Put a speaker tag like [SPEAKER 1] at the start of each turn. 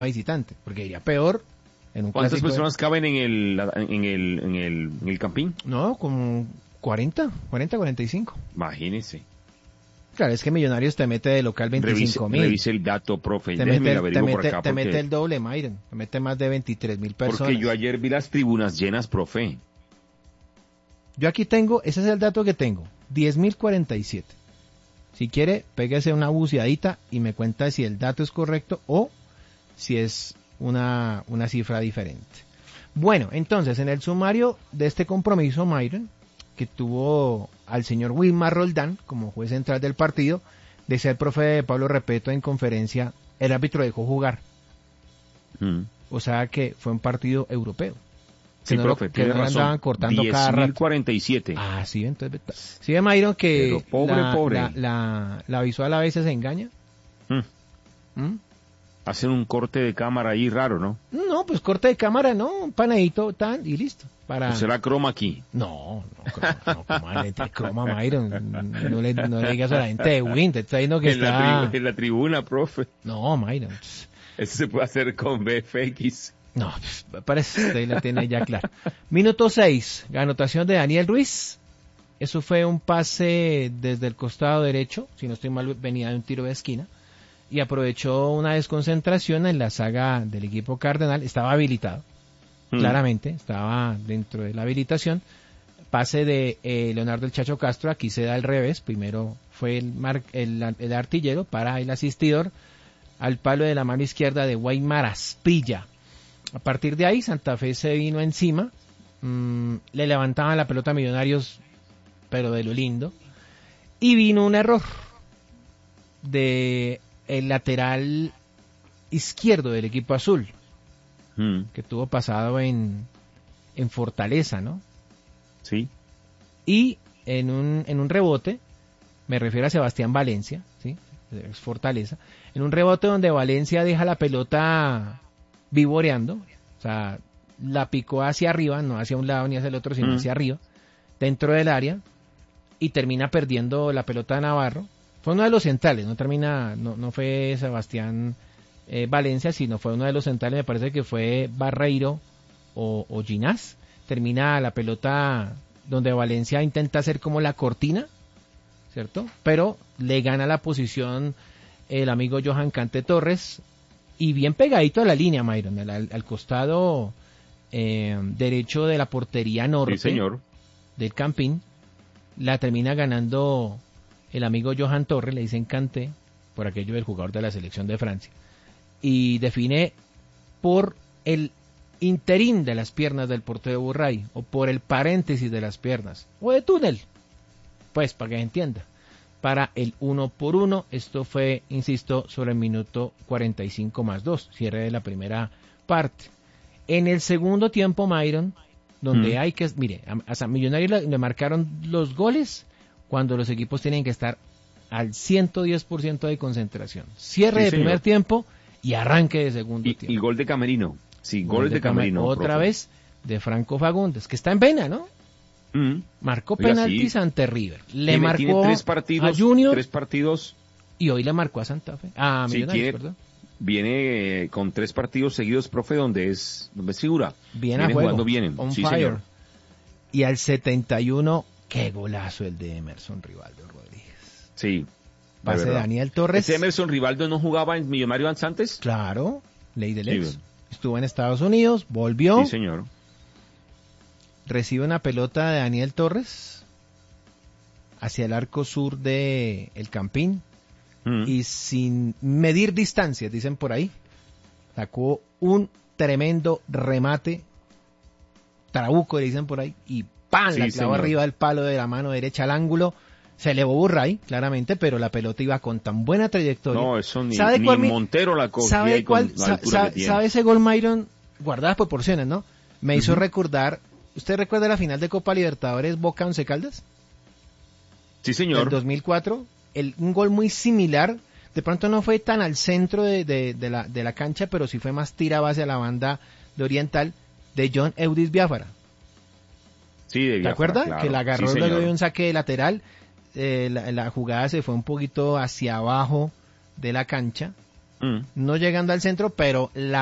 [SPEAKER 1] visitante, porque iría peor en un
[SPEAKER 2] ¿Cuántas
[SPEAKER 1] clásico.
[SPEAKER 2] personas caben en el Campín?
[SPEAKER 1] No, como 40, 45.
[SPEAKER 2] Imagínese.
[SPEAKER 1] Claro, es que Millonarios te mete de local 25.000.
[SPEAKER 2] Revise el dato, profe.
[SPEAKER 1] Te
[SPEAKER 2] Déjeme
[SPEAKER 1] mete,
[SPEAKER 2] lo averiguo por acá.
[SPEAKER 1] te mete el doble, Myron. Te mete más de 23.000 personas.
[SPEAKER 2] Porque yo ayer vi las tribunas llenas, profe.
[SPEAKER 1] Yo aquí tengo, ese es el dato que tengo, 10.047. Si quiere, pégase una buceadita y me cuenta si el dato es correcto o si es una cifra diferente. Bueno, entonces, en el sumario de este compromiso, Myron, que tuvo al señor Wilmar Roldán como juez central del partido, decía el profe Pablo Repeto en conferencia, el árbitro dejó jugar. O sea que fue un partido europeo.
[SPEAKER 2] Sí,
[SPEAKER 1] que
[SPEAKER 2] profe,
[SPEAKER 1] que no lo andaban cortando cada rato.
[SPEAKER 2] 10.047.
[SPEAKER 1] Ah, sí, entonces... Sí, ve, Myron, que
[SPEAKER 2] pobre.
[SPEAKER 1] la visual a veces se engaña. ¿Mm?
[SPEAKER 2] Hacen un corte de cámara ahí raro, ¿no?
[SPEAKER 1] No, pues corte de cámara, no, un panadito, tan, y listo.
[SPEAKER 2] ¿O será croma aquí?
[SPEAKER 1] No, croma, Myron. No le digas a la gente de Wind, está diciendo que está...
[SPEAKER 2] En la tribuna, profe.
[SPEAKER 1] No, Myron.
[SPEAKER 2] Eso se puede hacer con VFX.
[SPEAKER 1] No, parece que usted la tiene ya clara. Minuto 6, anotación de Daniel Ruiz. Eso fue un pase desde el costado derecho, si no estoy mal, venía de un tiro de esquina, y aprovechó una desconcentración en la saga del equipo Cardenal. Estaba habilitado, claramente, estaba dentro de la habilitación. Pase de Leonardo el Chacho Castro, aquí se da al revés, primero fue el artillero para el asistidor, al palo de la mano izquierda de Guaymar Asprilla. A partir de ahí, Santa Fe se vino encima, le levantaban la pelota a Millonarios, pero de lo lindo, y vino un error de el lateral izquierdo del equipo azul, que tuvo pasado en Fortaleza, ¿no?
[SPEAKER 2] Sí.
[SPEAKER 1] Y en un rebote, me refiero a Sebastián Valencia, ¿sí? Es Fortaleza, en un rebote donde Valencia deja la pelota vivoreando, o sea, la picó hacia arriba, no hacia un lado ni hacia el otro, sino hacia arriba, dentro del área, y termina perdiendo la pelota de Navarro. Fue uno de los centrales, no fue Sebastián Valencia, sino fue uno de los centrales, me parece que fue Barreiro o Ginás. Termina la pelota donde Valencia intenta hacer como la cortina, ¿cierto? Pero le gana la posición el amigo Johan Cante Torres, y bien pegadito a la línea, Myron, al costado derecho de la portería norte,
[SPEAKER 2] sí, señor,
[SPEAKER 1] del Campín. La termina ganando el amigo Johan Torres, le dicen Kanté, por aquello del jugador de la selección de Francia, y define por el interín de las piernas del portero Burray, o por el paréntesis de las piernas, o de túnel, pues para que se entienda, para el 1-1. Esto fue, insisto, sobre el minuto 45+2, cierre de la primera parte. En el segundo tiempo, Myron, donde hay que, mire, a San Millonarios le marcaron los goles cuando los equipos tienen que estar al 110% de concentración. Cierre de primer tiempo y arranque de segundo tiempo.
[SPEAKER 2] Y gol de Camerino. Sí, gol de Camerino.
[SPEAKER 1] Otra vez de Franco Fagundes, que está en pena, ¿no? Marcó penaltis ante River. Marcó a Junior.
[SPEAKER 2] 3 partidos.
[SPEAKER 1] Y hoy le marcó a Santa Fe. A Millonarios, perdón.
[SPEAKER 2] Viene con 3 partidos seguidos, profe, donde es figura.
[SPEAKER 1] Viene a juego.
[SPEAKER 2] Jugando bien.
[SPEAKER 1] On
[SPEAKER 2] sí,
[SPEAKER 1] fire.
[SPEAKER 2] Señor.
[SPEAKER 1] Y al 71, qué golazo el de Emerson Rivaldo Rodríguez.
[SPEAKER 2] Sí.
[SPEAKER 1] Pase de Daniel Torres.
[SPEAKER 2] ¿Ese Emerson Rivaldo no jugaba en Millonarios antes?
[SPEAKER 1] Claro, ley del ex. Estuvo en Estados Unidos, volvió.
[SPEAKER 2] Sí, señor.
[SPEAKER 1] Recibe una pelota de Daniel Torres hacia el arco sur de El Campín, y sin medir distancias, dicen por ahí, sacó un tremendo remate, trabuco, dicen por ahí, y ¡pam! La clavó arriba del palo de la mano derecha al ángulo. Se elevó Burray, claramente, pero la pelota iba con tan buena trayectoria.
[SPEAKER 2] No, eso ni
[SPEAKER 1] Montero
[SPEAKER 2] la cogía.
[SPEAKER 1] ¿Sabe ese gol, Myron? Guardadas proporciones, ¿no? Me hizo recordar, ¿usted recuerda la final de Copa Libertadores Boca Once Caldas?
[SPEAKER 2] Sí, señor.
[SPEAKER 1] Del 2004, un gol muy similar. De pronto no fue tan al centro de la cancha, pero sí fue más tirado hacia la banda de Oriental, de John Eudis Biafara.
[SPEAKER 2] Sí, de Biafara.
[SPEAKER 1] ¿Te acuerdas?
[SPEAKER 2] Claro.
[SPEAKER 1] Que la agarró
[SPEAKER 2] sí,
[SPEAKER 1] luego de un saque de lateral. La jugada se fue un poquito hacia abajo de la cancha,
[SPEAKER 2] Mm.
[SPEAKER 1] no llegando al centro, pero la